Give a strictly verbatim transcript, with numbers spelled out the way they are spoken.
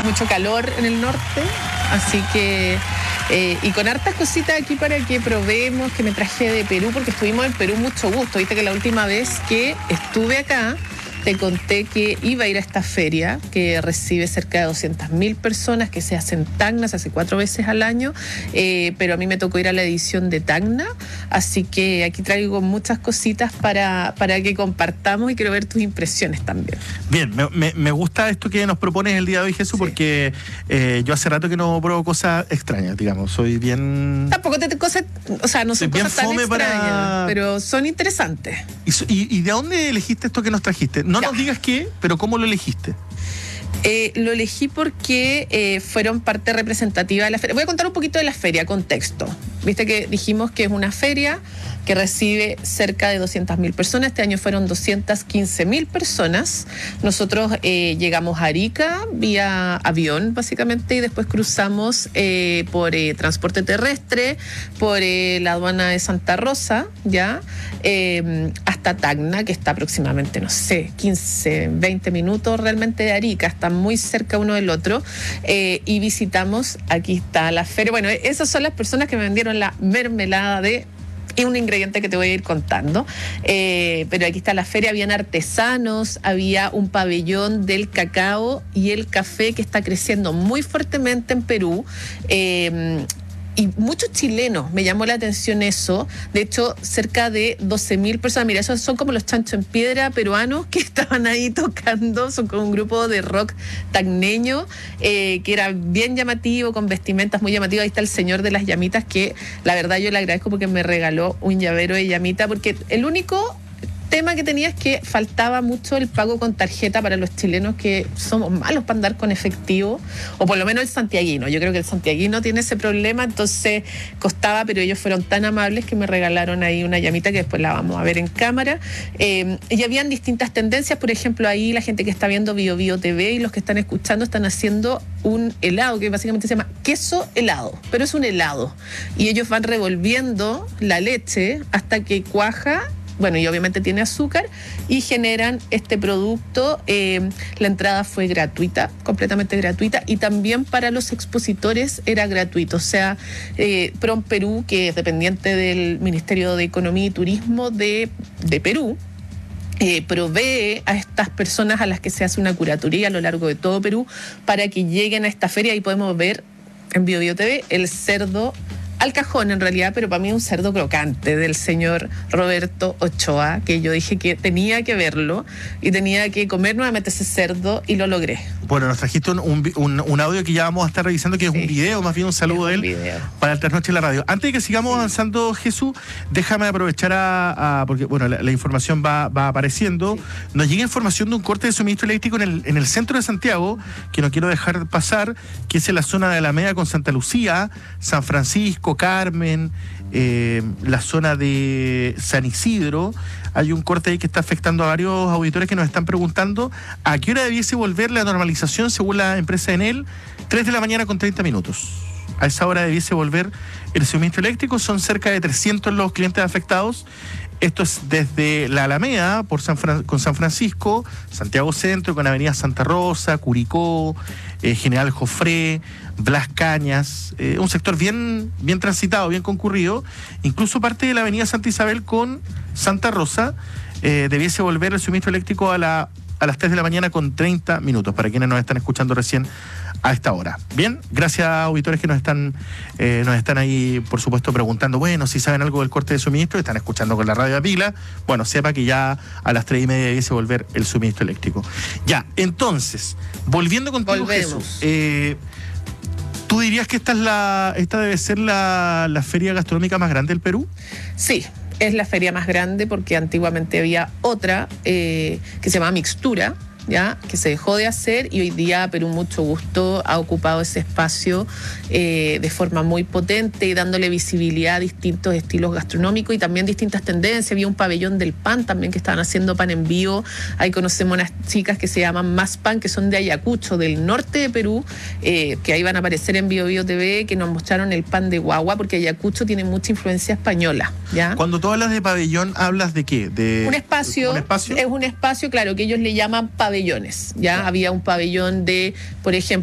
mucho calor en el norte, así que... Eh, y con hartas cositas aquí para que probemos, que me traje de Perú, porque estuvimos en Perú mucho gusto. Viste que la última vez que estuve acá, te conté que iba a ir a esta feria que recibe cerca de doscientas mil personas, que se hace en Tacna, se hace cuatro veces al año, eh, pero a mí me tocó ir a la edición de Tacna, así que aquí traigo muchas cositas para, para que compartamos y quiero ver tus impresiones también. Bien, me, me, me gusta esto que nos propones el día de hoy, Jesús, sí. porque eh, yo hace rato que no pruebo cosas extrañas, digamos, soy bien... Tampoco te, te cosas, o sea, no son soy cosas tan extrañas, para... pero son interesantes. ¿Y, y, ¿Y de dónde elegiste esto que nos trajiste? No ya. Nos digas qué, pero ¿cómo lo elegiste? Eh, lo elegí porque eh, fueron parte representativa de la feria. Voy a contar un poquito de la feria, contexto. Viste que dijimos que es una feria que recibe cerca de doscientas mil personas. Este año fueron doscientas quince mil personas. Nosotros eh, llegamos a Arica vía avión, básicamente, y después cruzamos eh, por eh, transporte terrestre, por eh, la aduana de Santa Rosa, ya, eh, hasta Tacna, que está aproximadamente, no sé, quince, veinte minutos realmente de Arica. Está muy cerca uno del otro. Eh, y visitamos, aquí está la feria. Bueno, esas son las personas que me vendieron la mermelada de... y un ingrediente que te voy a ir contando. Eh, pero aquí está la feria, habían artesanos, había un pabellón del cacao y el café que está creciendo muy fuertemente en Perú. Eh, y muchos chilenos, me llamó la atención eso. De hecho, cerca de doce mil personas. Mira, esos son como los chanchos en piedra peruanos que estaban ahí tocando. Son como un grupo de rock tacneño eh, que era bien llamativo, con vestimentas muy llamativas. Ahí está el señor de las llamitas, que la verdad yo le agradezco porque me regaló un llavero de llamita, porque el único tema que tenía es que faltaba mucho el pago con tarjeta para los chilenos, que somos malos para andar con efectivo, o por lo menos el santiaguino. Yo creo que el santiaguino tiene ese problema, entonces costaba, pero ellos fueron tan amables que me regalaron ahí una llamita que después la vamos a ver en cámara. Eh, y habían distintas tendencias, por ejemplo, ahí la gente que está viendo Bio Bio T V y los que están escuchando están haciendo un helado que básicamente se llama queso helado, pero es un helado. Y ellos van revolviendo la leche hasta que cuaja. Bueno, y obviamente tiene azúcar, y generan este producto. Eh, la entrada fue gratuita, completamente gratuita, y también para los expositores era gratuito. O sea, eh, Prom Perú, que es dependiente del Ministerio de Economía y Turismo de, de Perú, Eh, provee a estas personas a las que se hace una curatoría a lo largo de todo Perú para que lleguen a esta feria. Y podemos ver en Bio Bio T V el cerdo al cajón, en realidad, pero para mí un cerdo crocante del señor Roberto Ochoa, que yo dije que tenía que verlo y tenía que comer nuevamente ese cerdo, y lo logré. Bueno, nos trajiste un, un, un audio que ya vamos a estar revisando, que es sí. un video, más bien un saludo de él video. Para el Trasnoche en la radio. Antes de que sigamos sí. avanzando, Jesús, déjame aprovechar a, a porque bueno, la, la información va, va apareciendo. Sí. Nos llega información de un corte de suministro eléctrico en el, en el centro de Santiago, que no quiero dejar pasar, que es en la zona de Alameda con Santa Lucía, San Francisco, Carmen, eh, la zona de San Isidro. Hay un corte ahí que está afectando a varios auditores que nos están preguntando a qué hora debiese volver la normalización según la empresa Enel. tres de la mañana con treinta minutos. A esa hora debiese volver el suministro eléctrico. Son cerca de trescientos los clientes afectados. Esto es desde la Alameda por San Fran- con San Francisco, Santiago Centro, con Avenida Santa Rosa, Curicó, eh, General Jofré, Blas Cañas, eh, un sector bien, bien transitado, bien concurrido. Incluso parte de la Avenida Santa Isabel con Santa Rosa eh, debiese volver el suministro eléctrico a, la, a las tres de la mañana con treinta minutos, para quienes nos están escuchando recién a esta hora. Bien, gracias a auditores que nos están eh, nos están ahí, por supuesto, preguntando, bueno, si saben algo del corte de suministro, están escuchando con la radio a pila, bueno, sepa que ya a las tres y media debiese volver el suministro eléctrico. Ya, entonces, volviendo contigo, Volvemos. Jesús, eh, ¿tú dirías que esta es la esta debe ser la, la feria gastronómica más grande del Perú? Sí, es la feria más grande porque antiguamente había otra eh, que se llamaba Mixtura, ¿ya? Que se dejó de hacer, y hoy día Perú Mucho Gusto ha ocupado ese espacio eh, de forma muy potente y dándole visibilidad a distintos estilos gastronómicos y también distintas tendencias. Había un pabellón del pan también, que estaban haciendo pan en vivo. Ahí conocemos unas chicas que se llaman Más Pan, que son de Ayacucho, del norte de Perú, eh, que ahí van a aparecer en Bio Bio T V, que nos mostraron el pan de guagua, porque Ayacucho tiene mucha influencia española, ¿ya? Cuando tú hablas de pabellón, ¿hablas de qué? De un espacio, ¿Un espacio? Es un espacio, claro, que ellos le llaman pabellones, ¿ya? Sí. Había un pabellón de, por ejemplo,